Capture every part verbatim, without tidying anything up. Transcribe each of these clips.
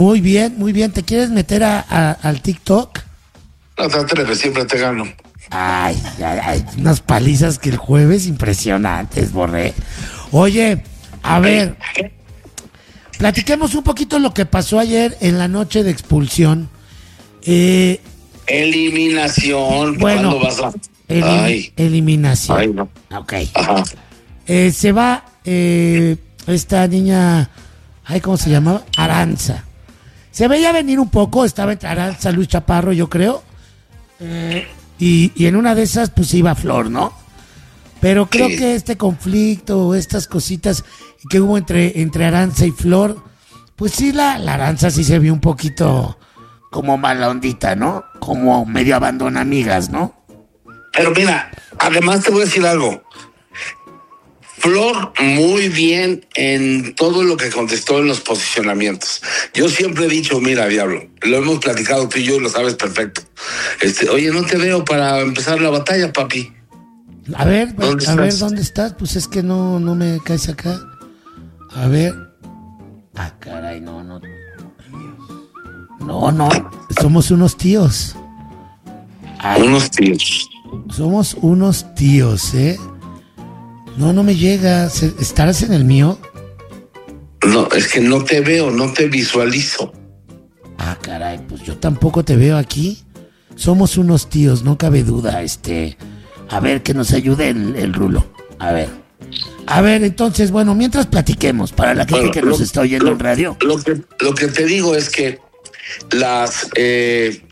Muy bien, muy bien. ¿Te quieres meter a, a, al TikTok? No te atreves, siempre te gano. Ay, ay, ay, unas palizas que el jueves impresionantes, Borré. Oye, a ver, platiquemos un poquito lo que pasó ayer en la noche de expulsión. Eh, Eliminación. Bueno, ¿Cuándo vas a...? elim- Ay. eliminación. Ay, no. Ok. Ajá. Eh, se va eh, esta niña, ay, ¿cómo se llamaba? Aranza. Se veía venir un poco, estaba entre Aranza, Luis Chaparro, yo creo. Eh, y, y en una de esas, pues iba Flor, ¿no? Pero creo Sí. que este conflicto, estas cositas que hubo entre, entre Aranza y Flor, pues sí, la, la Aranza sí se vio un poquito como mala ondita, ¿no? Como medio abandona amigas, ¿no? Pero mira, además te voy a decir algo. Flor muy bien en todo lo que contestó en los posicionamientos. Yo siempre he dicho, mira, diablo, lo hemos platicado tú y yo y lo sabes perfecto. Este, oye, no te veo para empezar la batalla, papi. A ver, ¿Dónde a ver, estás? ¿dónde estás? Pues es que no, no me caes acá. A ver. Ah, caray, no, no. No, no, somos unos tíos. Ay, Unos tíos. somos unos tíos, ¿eh? No, no me llega. ¿Se- ¿Estarás en el mío? No, es que no te veo, no te visualizo. Ah, caray, pues yo tampoco te veo aquí. Somos unos tíos, no cabe duda, este... A ver, que nos ayude el, el rulo. A ver. A ver, entonces, bueno, mientras platiquemos, para la gente Bueno, que nos lo- está oyendo lo- en radio. Lo que, lo que te digo es que las, eh,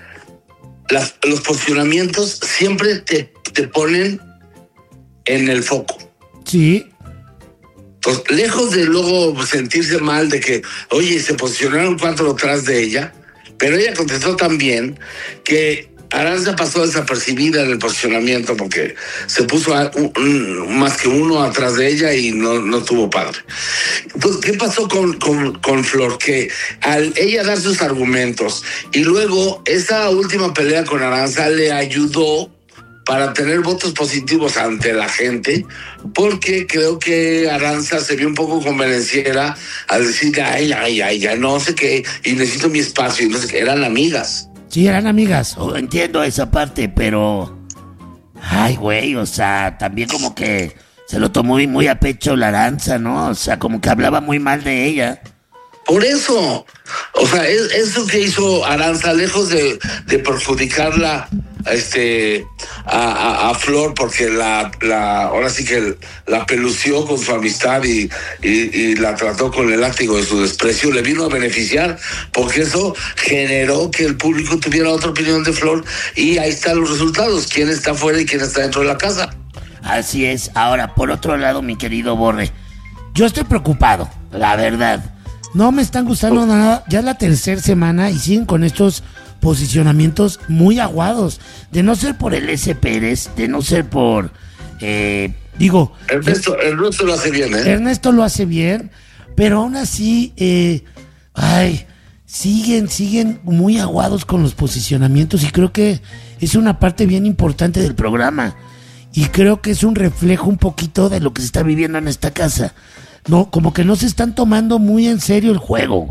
las los posicionamientos siempre te, te ponen en el foco. Sí, Pues, lejos de luego sentirse mal de que, oye, se posicionaron cuatro atrás de ella, pero ella contestó también que Aranza pasó desapercibida en el posicionamiento porque se puso a- un- un- más que uno atrás de ella y no, no tuvo padre. Entonces, ¿qué pasó con, con, con Flor? Que al ella dar sus argumentos y luego esa última pelea con Aranza le ayudó para tener votos positivos ante la gente, porque creo que Aranza se vio un poco convenenciera al decir, ay, ay, ay, ya no sé qué, y necesito mi espacio, y no sé qué, eran amigas. sí, eran amigas. Oh, entiendo esa parte, pero... Ay, güey, o sea, también como que se lo tomó muy, muy a pecho la Aranza, ¿no? O sea, como que hablaba muy mal de ella. Por eso, o sea, es, eso que hizo Aranza, lejos de, de perjudicarla este, a, a, a Flor, porque la, la, ahora sí que la pelució con su amistad y, y, y la trató con el látigo de su desprecio, le vino a beneficiar, porque eso generó que el público tuviera otra opinión de Flor, y ahí están los resultados, quién está fuera y quién está dentro de la casa. Así es. Ahora, por otro lado, mi querido Borre, yo estoy preocupado, la verdad. No me están gustando nada. Ya es la tercera semana y siguen con estos posicionamientos muy aguados. De no ser por el S. Pérez, de no ser por... Eh, digo, Ernesto, Ernesto lo hace bien, ¿eh? Ernesto lo hace bien, pero aún así, eh, ay, siguen, siguen muy aguados con los posicionamientos y creo que es una parte bien importante del programa y creo que es un reflejo un poquito de lo que se está viviendo en esta casa. No, como que no se están tomando muy en serio el juego.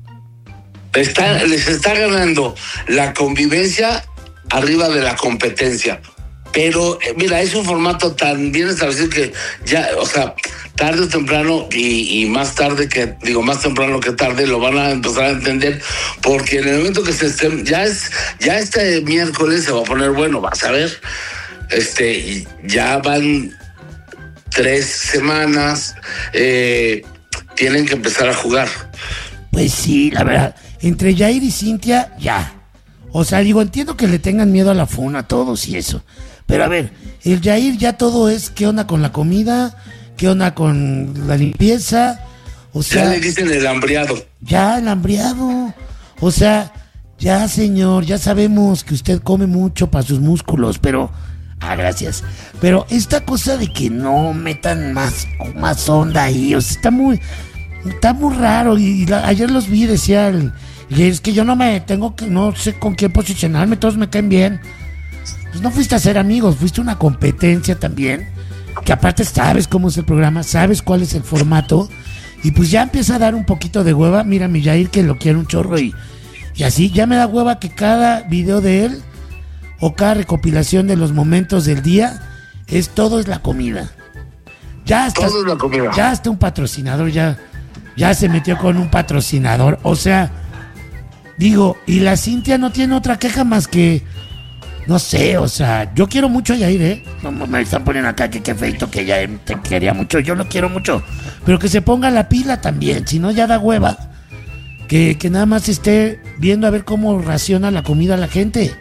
Está, les está ganando la convivencia arriba de la competencia. Pero, eh, mira, es un formato tan bien establecido que ya, o sea, tarde o temprano, y, y más tarde que, digo, más temprano que tarde, lo van a empezar a entender, porque en el momento que se estén, ya es, ya este miércoles se va a poner bueno, vas a ver, este, y ya van tres semanas, eh, tienen que empezar a jugar. Pues sí, la verdad, entre Jair y Cintia, ya. O sea, digo, entiendo que le tengan miedo a la funa a todos y eso. Pero a ver, el Jair ya todo es, ¿qué onda con la comida? ¿Qué onda con la limpieza? O sea, Ya le dicen el hambriado. ya el hambriado. O sea, ya señor, ya sabemos que usted come mucho para sus músculos, pero... Ah, gracias. Pero esta cosa de que no metan más, más onda ahí, o sea, está muy... Está muy raro. Y, y la- ayer los vi, decía el... Y es que yo no me tengo que... No sé con quién posicionarme, todos me caen bien. Pues no fuiste a ser amigos, fuiste a una competencia también. Que aparte sabes cómo es el programa, sabes cuál es el formato. Y pues ya empieza a dar un poquito de hueva. Mira, mi Yair, que lo quiere un chorro y, y así. Ya me da hueva que cada video de él o cada recopilación de los momentos del día es todo es la comida. Ya hasta, todo es la comida. Ya hasta un patrocinador ya, ya se metió con un patrocinador. O sea, digo, y la Cintia no tiene otra queja más que... No sé, o sea, yo quiero mucho a Yair, ¿eh? No, me están poniendo acá que qué feito que Yair te quería mucho. Yo lo quiero mucho. Pero que se ponga la pila también, si no ya da hueva. Que, que nada más esté viendo a ver cómo raciona la comida a la gente.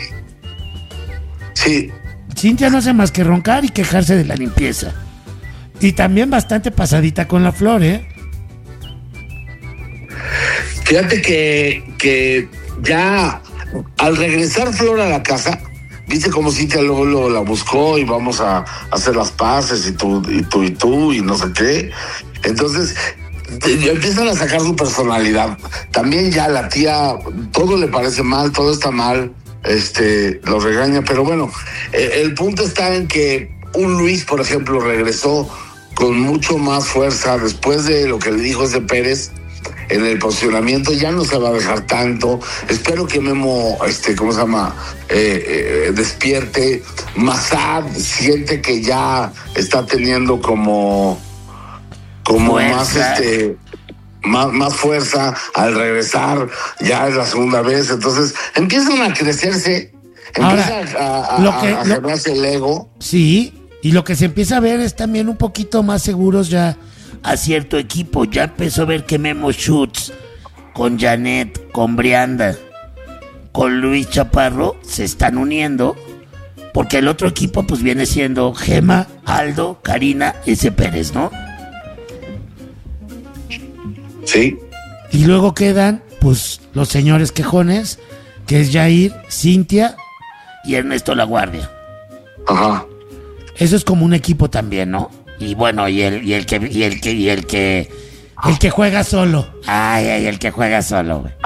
Sí. Cintia no hace más que roncar y quejarse de la limpieza. Y también bastante pasadita con la Flor, ¿eh? Fíjate que, que ya... Al regresar Flor a la casa, viste como Cintia luego, luego la buscó y vamos a hacer las paces y tú y tú y tú y no sé qué. Entonces empiezan a sacar su personalidad. También ya la tía, todo le parece mal, todo está mal, este, lo regaña, pero bueno, eh, el punto está en que un Luis, por ejemplo, regresó con mucho más fuerza después de lo que le dijo ese Pérez. En el posicionamiento ya no se va a dejar tanto. Espero que Memo, este, ¿cómo se llama? Eh, eh, despierte. Mazad siente que ya está teniendo como, como fuerza. más, este, más, más fuerza al regresar. Ya es la segunda vez. Entonces empiezan a crecerse. Empieza Ahora, a, a, lo que, a, a generarse el ego. Sí, y lo que se empieza a ver es también un poquito más seguros ya a cierto equipo. Ya empezó a ver que Memo Schutz con Janet, con Brianda, con Luis Chaparro se están uniendo, porque el otro equipo pues viene siendo Gema, Aldo, Karina, ese Pérez, ¿no? Sí. Y luego quedan pues los señores quejones, que es Yair, Cintia y Ernesto La Guardia. Ajá. Eso es como un equipo también, ¿no? Y bueno, y el, y el que, y el que, y el que, el que juega solo. Ay, ay, el que juega solo, güey.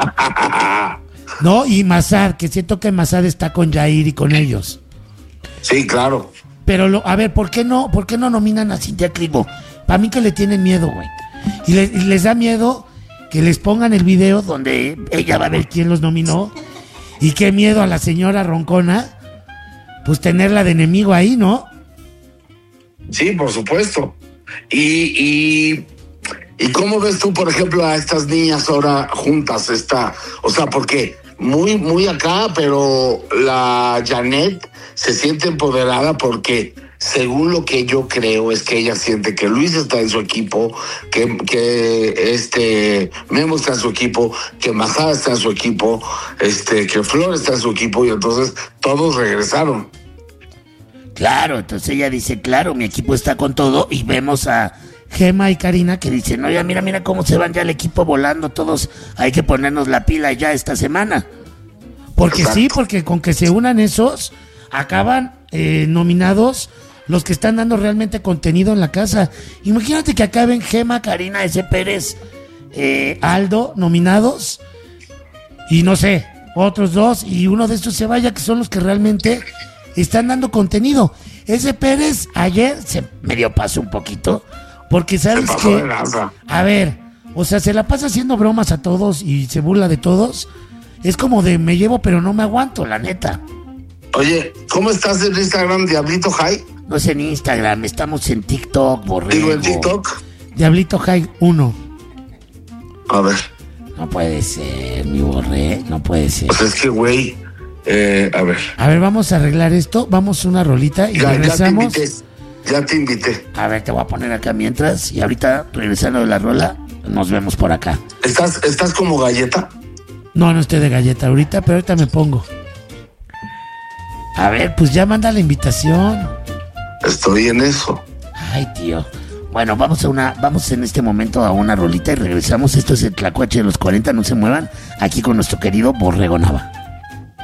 No, y Mazad, que siento que Mazad está con Yair y con ellos. Sí, claro. Pero, lo, a ver, ¿por qué no, por qué no nominan a Cintia Clitbo? Para mí que le tienen miedo, güey. Y, le, y les da miedo que les pongan el video donde ella va a ver quién los nominó. Y qué miedo a la señora Roncona, pues tenerla de enemigo ahí, ¿no? Sí, por supuesto. Y, y, y cómo ves tú, por ejemplo, a estas niñas ahora juntas, está, o sea, porque muy, muy acá, pero la Janet se siente empoderada porque, según lo que yo creo, es que ella siente que Luis está en su equipo, que, que este Memo está en su equipo, que Majada está en su equipo, este, que Flor está en su equipo, y entonces todos regresaron. Claro, entonces ella dice, claro, mi equipo está con todo, y vemos a Gema y Karina que dicen, oye, mira, mira cómo se van ya el equipo volando, todos hay que ponernos la pila ya esta semana. Porque Exacto. Sí, porque con que se unan esos, acaban eh, nominados los que están dando realmente contenido en la casa. Imagínate que acaben Gema, Karina, ese Pérez, eh, Aldo, nominados, y no sé, otros dos, y uno de estos se vaya, que son los que realmente están dando contenido. Ese Pérez ayer se medio pasó un poquito, porque sabes que, a ver, o sea, se la pasa haciendo bromas a todos y se burla de todos. Es como de me llevo pero no me aguanto, la neta. Oye, ¿cómo estás en Instagram, Diablito High? No es en Instagram, estamos en TikTok, borrego. Digo, en TikTok. Diablito High uno. A ver. No puede ser, mi borré, no puede ser. Pues es que, güey, eh, a ver. A ver, vamos a arreglar esto, vamos a una rolita y ya, regresamos. Ya te invité, ya te invité. A ver, te voy a poner acá mientras, y ahorita, regresando de la rola, nos vemos por acá. ¿Estás, estás como galleta? No, no estoy de galleta ahorita, pero ahorita me pongo. A ver, pues ya manda la invitación. Estoy en eso. Ay, tío. Bueno, vamos a una, vamos en este momento a una rolita y regresamos. Esto es el Tlacuache de los cuarenta, no se muevan. Aquí con nuestro querido Borrego Nava.